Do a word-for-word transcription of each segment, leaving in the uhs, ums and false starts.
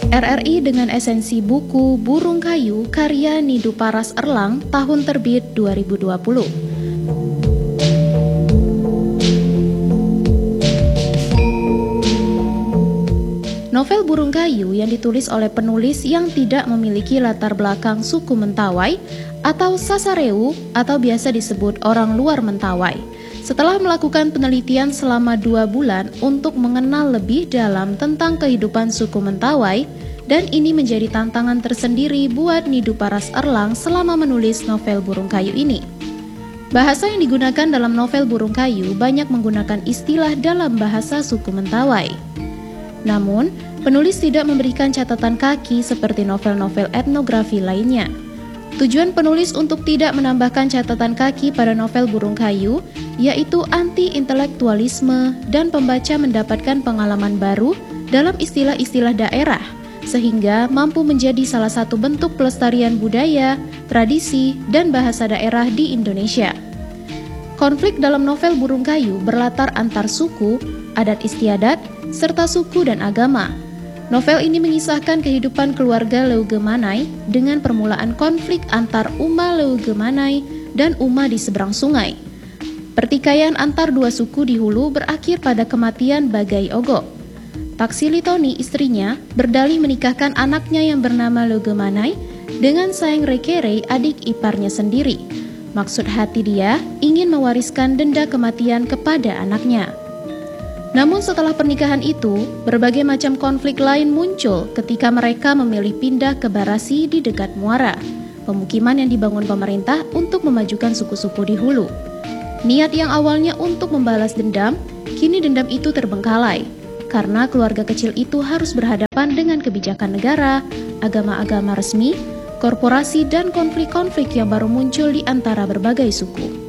R R I dengan esensi buku Burung Kayu karya Nidu Paras Erlang tahun terbit dua ribu dua puluh. Novel Burung Kayu yang ditulis oleh penulis yang tidak memiliki latar belakang suku Mentawai atau Sasareu atau biasa disebut orang luar Mentawai. Setelah melakukan penelitian selama dua bulan untuk mengenal lebih dalam tentang kehidupan suku Mentawai, dan ini menjadi tantangan tersendiri buat Nidu Paras Erlang selama menulis novel Burung Kayu ini. Bahasa yang digunakan dalam novel Burung Kayu banyak menggunakan istilah dalam bahasa suku Mentawai. Namun, penulis tidak memberikan catatan kaki seperti novel-novel etnografi lainnya. Tujuan penulis untuk tidak menambahkan catatan kaki pada novel Burung Kayu yaitu anti-intelektualisme dan pembaca mendapatkan pengalaman baru dalam istilah-istilah daerah, sehingga mampu menjadi salah satu bentuk pelestarian budaya, tradisi, dan bahasa daerah di Indonesia. Konflik dalam novel Burung Kayu berlatar antar suku, adat istiadat, serta suku dan agama. Novel ini mengisahkan kehidupan keluarga Leugemanai dengan permulaan konflik antar Uma Leugemanai dan Uma di seberang sungai. Pertikaian antar dua suku di hulu berakhir pada kematian Bagai Ogo. Taksili Toni, istrinya, berdalih menikahkan anaknya yang bernama Leugemanai dengan Saeng Rekere, adik iparnya sendiri. Maksud hati dia ingin mewariskan denda kematian kepada anaknya. Namun setelah pernikahan itu, berbagai macam konflik lain muncul ketika mereka memilih pindah ke Barasi di dekat Muara, pemukiman yang dibangun pemerintah untuk memajukan suku-suku di hulu. Niat yang awalnya untuk membalas dendam, kini dendam itu terbengkalai, karena keluarga kecil itu harus berhadapan dengan kebijakan negara, agama-agama resmi, korporasi, dan konflik-konflik yang baru muncul di antara berbagai suku.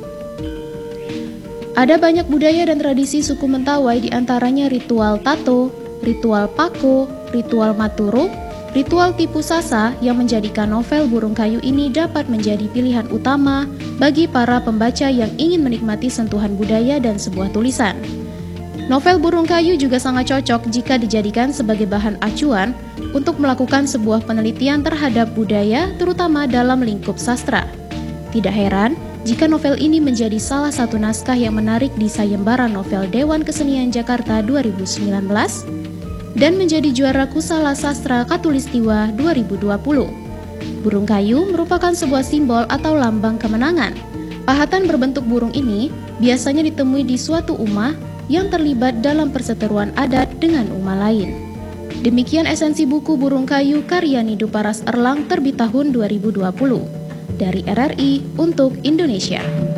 Ada banyak budaya dan tradisi suku Mentawai, di antaranya ritual tato, ritual pako, ritual maturo, ritual tipu sasa yang menjadikan novel Burung Kayu ini dapat menjadi pilihan utama bagi para pembaca yang ingin menikmati sentuhan budaya dan sebuah tulisan. Novel Burung Kayu juga sangat cocok jika dijadikan sebagai bahan acuan untuk melakukan sebuah penelitian terhadap budaya, terutama dalam lingkup sastra. Tidak heran jika novel ini menjadi salah satu naskah yang menarik di sayembara novel Dewan Kesenian Jakarta dua ribu sembilan belas dan menjadi juara Kusala Sastra Katulistiwa dua ribu dua puluh. Burung Kayu merupakan sebuah simbol atau lambang kemenangan. Pahatan berbentuk burung ini biasanya ditemui di suatu umah yang terlibat dalam perseteruan adat dengan umah lain. Demikian esensi buku Burung Kayu karya Nidu Paras Erlang terbit tahun dua ribu dua puluh. Dari R R I untuk Indonesia.